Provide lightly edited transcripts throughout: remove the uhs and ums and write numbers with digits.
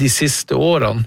de siste årene?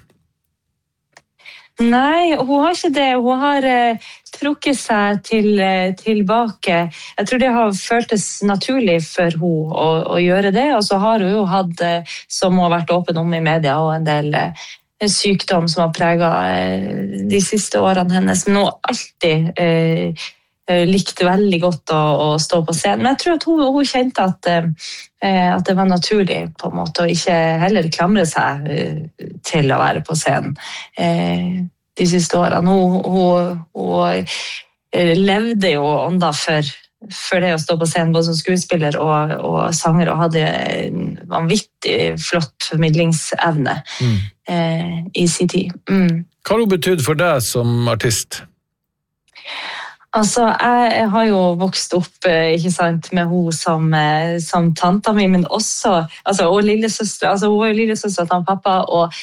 Nei, hun har ikke det. Hun har trukket seg tilbake. Jeg tror det har føltes naturlig for hun å gjøre det, og så har hun jo hatt, som hun har vært åpen om i media, og en del sykdom som har preget de siste årene hennes, men hun har alltid likte veldig godt å stå på scenen. Men jeg tror at hun kjente at det var naturlig på en måte, og ikke heller klamre seg til å være på scenen de siste årene. Hun levde jo ånda for det å stå på scenen, både som skuespiller og sanger, og hadde en vanvittig flott formidlingsevne i sin tid. Hva har hun betydd for deg som artist? Altså, jeg har jo vokst opp, ikke sant, med hun som tanta mi, men også, altså, og lillesøster, altså hun var jo lillesøster til pappa, og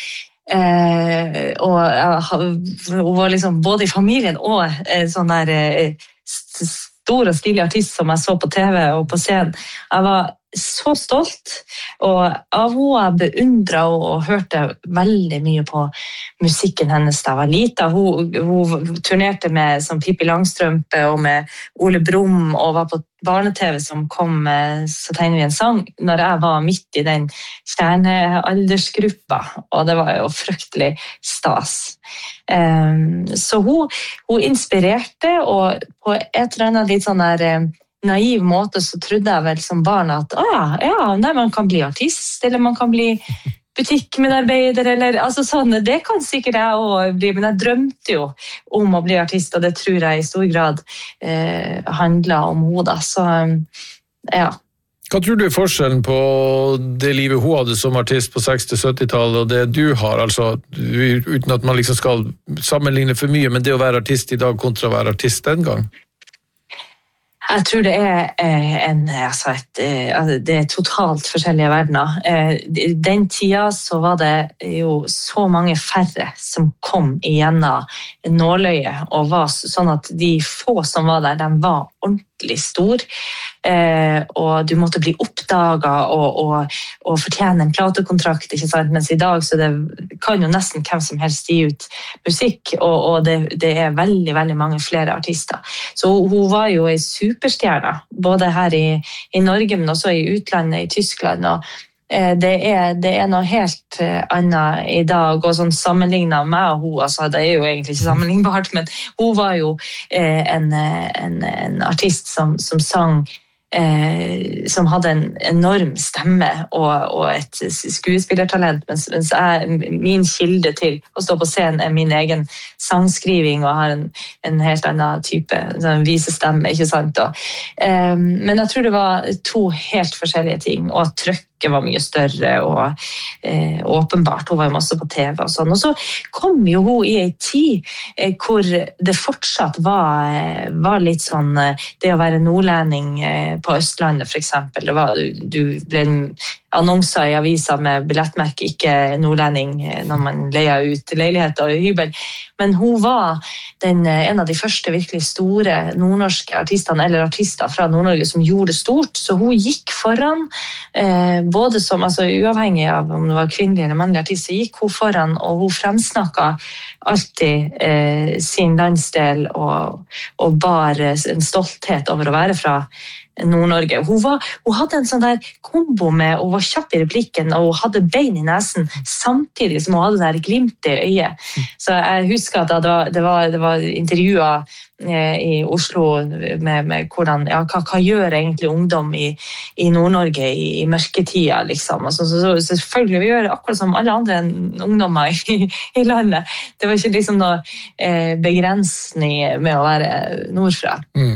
hun var liksom både i familien og sånn der stor og stilig artist som jeg så på TV og på scenen. Jeg var så stolt, og av henne beundret og hørte veldig mye på musikken hennes da jeg var liten. Hun turnerte med som Pippi Langstrømpe og med Ole Brumm, og var på barne-TV som kom Så tegner vi en sang, når jeg var midt i den kjernealdersgruppa, og det var jo fryktelig stas. Så hun inspirerte, og på et eller annet litt sånn der naiv måte så trodde jeg vel som barn at man kan bli artist, eller man kan bli butikkmedarbeider, eller altså sånn, det kan sikkert jeg også bli, men jeg drømte jo om å bli artist, og det tror jeg i stor grad handlet om henne, så ja. Hva tror du er forskjellen på det livet hun hadde som artist på 60-70-tallet og det du har, altså uten at man liksom skal sammenligne for mye, men det å være artist i dag kontra å være artist den gang? Jeg tror det det er totalt forskjellige verdener. Den tida så var det jo så mange færre som kom igjennom nåløyet, og var sånn at de få som var der, de var ordentlig stor, og du måtte bli oppdaget og fortjene en platekontrakt, ikke sant? Mens i dag så det kan jo nesten hvem som helst gi ut musikk, og det er veldig, veldig mange flere artister. Så hun var jo en superstjerne, både her i Norge, men også i utlandet, i Tyskland, og det er noe helt annet i dag, og sånn sammenlignet med hun, altså det er jo egentlig ikke sammenlignbart, men hun var jo en artist som sang, som hadde en enorm stemme og et skuespillertalent, mens min kilde til å stå på scenen er min egen sangskriving, og har en helt annen type sånn visestemme, ikke sant? Men jeg tror det var to helt forskjellige ting, og at trøkket var mye større, og åpenbart, hun var jo masse på TV og sånn. Og så kom jo hun i en tid hvor det fortsatt var litt sånn, det å være nordlending på Østlandet for eksempel, du ble annonser i aviser med billettmerke, ikke nordlending, når man leier ut leilighet og hybel. Men hun var en av de første virkelig store nordnorske artistene, eller artister fra Nord-Norge som gjorde det stort, så hun gikk foran, både som, altså uavhengig av om det var kvinnelig eller mannlig artist, så gikk hun foran, og hun fremsnakket alltid sin landsdel, og bar en stolthet over å være fra Nord-Norge. Hun hadde en sånn der kombo med, hun var kjapp i replikken, og hun hadde bein i nesen, samtidig som hun hadde der glimt i øyet. Så jeg husker at det var intervjuer i Oslo med hvordan, hva gjør egentlig ungdom i Nord-Norge i mørketida, liksom. Altså, så selvfølgelig vi gjør akkurat som alle andre ungdommer i landet. Det var ikke liksom noe begrensning med å være nordfra.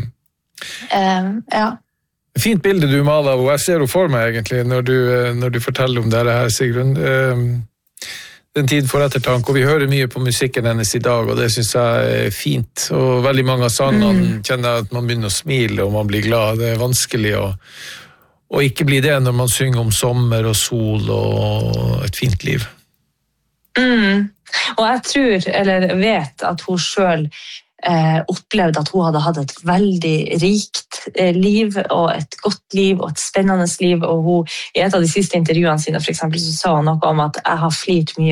Ja. Fint bilde du maler av, og jeg ser jo for meg egentlig når du forteller om det her, Sigrun. Den tid for ettertanke, og vi hører mye på musikken hennes i dag, og det synes jeg er fint. Og veldig mange av sangene kjenner at man begynner å smile, og man blir glad. Det er vanskelig å ikke bli det når man synger om sommer og sol og et fint liv. Og jeg tror, eller vet, at hun selv opplevde at hun hadde hatt et veldig rikt liv, og et godt liv, og et spennende liv, og hun, i et av de siste intervjuene sine, for eksempel, så sa hun noe om at jeg har flirt mye